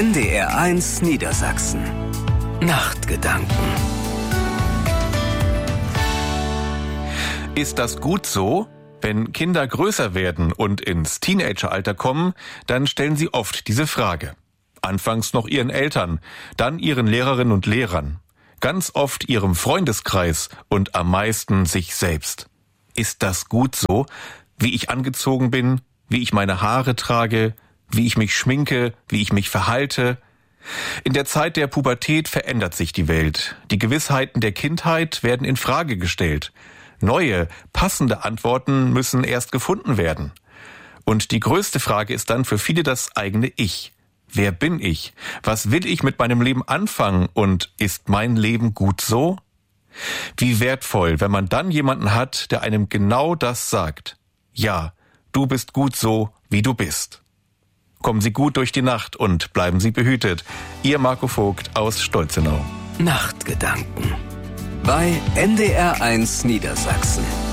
NDR1 Niedersachsen. Nachtgedanken. Ist das gut so? Wenn Kinder größer werden und ins Teenageralter kommen, dann stellen sie oft diese Frage. Anfangs noch ihren Eltern, dann ihren Lehrerinnen und Lehrern, ganz oft ihrem Freundeskreis und am meisten sich selbst. Ist das gut so? Wie ich angezogen bin, wie ich meine Haare trage, wie ich mich schminke, wie ich mich verhalte? In der Zeit der Pubertät verändert sich die Welt. Die Gewissheiten der Kindheit werden in Frage gestellt. Neue, passende Antworten müssen erst gefunden werden. Und die größte Frage ist dann für viele das eigene Ich. Wer bin ich? Was will ich mit meinem Leben anfangen? Und ist mein Leben gut so? Wie wertvoll, wenn man dann jemanden hat, der einem genau das sagt. Ja, du bist gut so, wie du bist. Kommen Sie gut durch die Nacht und bleiben Sie behütet. Ihr Marco Vogt aus Stolzenau. Nachtgedanken bei NDR1 Niedersachsen.